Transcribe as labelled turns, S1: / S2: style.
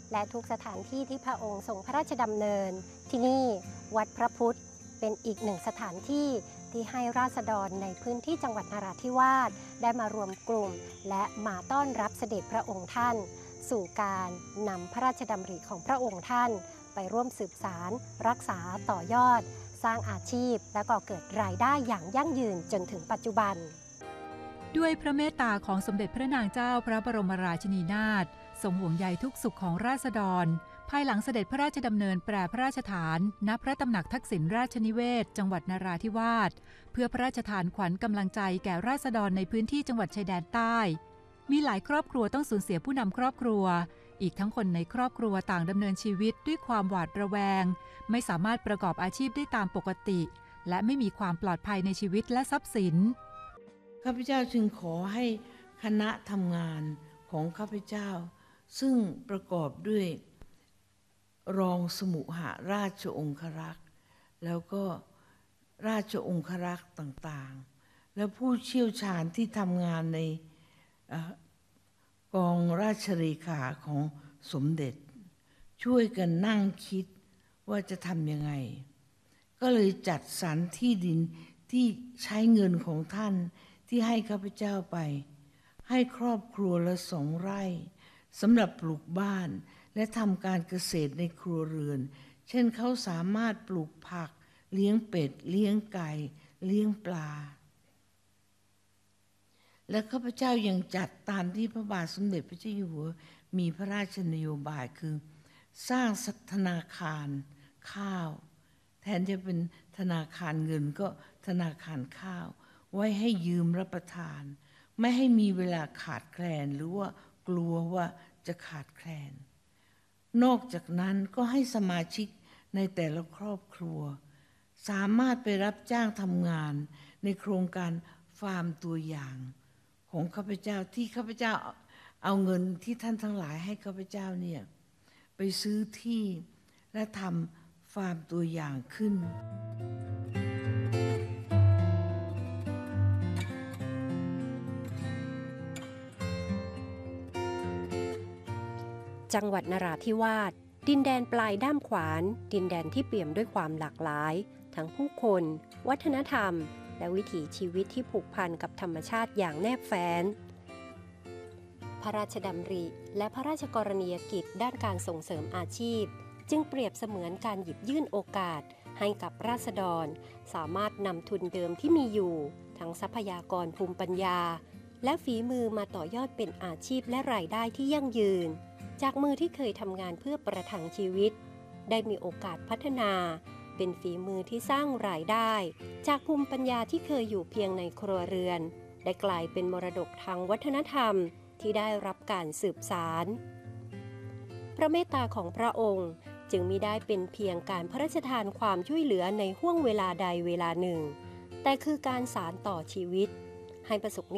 S1: และทุกสถานที่ที่พระองค์ทรงพระราชดำเนินที่นี่วัดพระพุทธเป็นอีกหนึ่งสถานที่ที่ให้ราษฎรในพื้นที่จังหวัดนราธิวาสได้มารวมกลุ่มและมาต้อนรับเสด็จพระองค์ท่านสู่การนำพระราชดำริของพระองค์ท่านไปร่วมสืบสารรักษาต่อยอดสร้างอาชีพและก่อเกิดรายได้อย่างยั่งยืนจนถึงปัจจุบัน
S2: ด้วยพระเมตตาของสมเด็จพระนางเจ้าพระบรมราชินีนาถทรงห่วงใยทุกสุขของราษฎรภายหลังเสด็จพระราชดำเนินแปรพระราชฐานณพระตำหนักทักษิณราชนิเวศจังหวัดนราธิวาสเพื่อพระราชทานขวัญกำลังใจแก่ราษฎรในพื้นที่จังหวัดชายแดนใต้มีหลายครอบครัวต้องสูญเสียผู้นำครอบครัวอีกทั้งคนในครอบครัวต่างดำเนินชีวิตด้วยความหวาดระแวงไม่สามารถประกอบอาชีพได้ตามปกติและไม่มีความปลอดภัยในชีวิตและทรัพย์สิน
S3: ข้าพเจ้าจึงขอให้คณะทำงานของข้าพเจ้าซึ่งประกอบด้วยรองสมุหราชองครักษ์แล้วก็ราชองครักษ์ต่างๆและผู้เชี่ยวชาญที่ทำงานในกองราชเลขาของสมเด็จช่วยกันนั่งคิดว่าจะทำยังไงก็เลยจัดสรรที่ดินที่ใช้เงินของท่านที่ให้ข้าพเจ้าไปให้ครอบครัวละ2 ไร่สำหรับปลูกบ้านและทำการเกษตรในครัวเรือนเช่นเขาสามารถปลูกผักเลี้ยงเป็ดเลี้ยงไก่เลี้ยงปลาและข้าพเจ้ายังจัดตามที่พระบาทสมเด็จพระเจ้าอยู่หัวมีพระราชนโยบายคือสร้างธนาคารข้าวแทนจะเป็นธนาคารเงินก็ธนาคารข้าวไว้ให้ยืมรับประทานไม่ให้มีเวลาขาดแคลนหรือว่ากลัวว่าจะขาดแคลนนอกจากนั้นก็ให้สมาชิกในแต่ละครอบครัวสามารถไปรับจ้างทำงานในโครงการฟาร์มตัวอย่างของข้าพเจ้าที่ข้าพเจ้าเอาเงินที่ท่านทั้งหลายให้ข้าพเจ้าเนี่ยไปซื้อที่และทำฟาร์มตัวอย่างขึ้น
S1: จังหวัดนราธิวาสดินแดนปลายด้ามขวานดินแดนที่เปี่ยมด้วยความหลากหลายทั้งผู้คนวัฒนธรรมและวิถีชีวิตที่ผูกพันกับธรรมชาติอย่างแนบแฟ้นพระราชดำริและพระราชกรณียกิจด้านการส่งเสริมอาชีพจึงเปรียบเสมือนการหยิบยื่นโอกาสให้กับราษฎรสามารถนำทุนเดิมที่มีอยู่ทั้งทรัพยากรภูมิปัญญาและฝีมือมาต่อยอดเป็นอาชีพและรายได้ที่ยั่งยืนจากมือที่เคยทำงานเพื่อประทังชีวิตได้มีโอกาสพัฒนาเป็นฝีมือที่สร้างรายได้จากภูมิปัญญาที่เคยอยู่เพียงในครัวเรือนได้กลายเป็นมรดกทางวัฒนธรรมที่ได้รับการสืบสานพระเมตตาของพระองค์จึงมิได้เป็นเพียงการพระราชทานความช่วยเหลือในห้วงเวลาใดเวลาหนึ่งแต่คือการสานต่อชีวิตให้ประสบ